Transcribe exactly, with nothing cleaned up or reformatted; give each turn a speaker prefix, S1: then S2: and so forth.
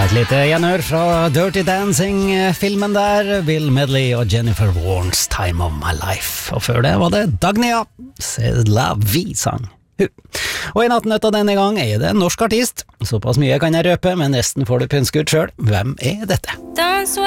S1: Et lite gjenhør fra Dirty Dancing-filmen der, Bill Medley og Jennifer Warnes Time of My Life. Og før det var det Dagnia, C'est la vie, sang hun. Og i nattnøtta denne gang er det en norsk artist. Såpass mye kan jeg røpe, men resten får du pønske ut selv. Hvem er dette?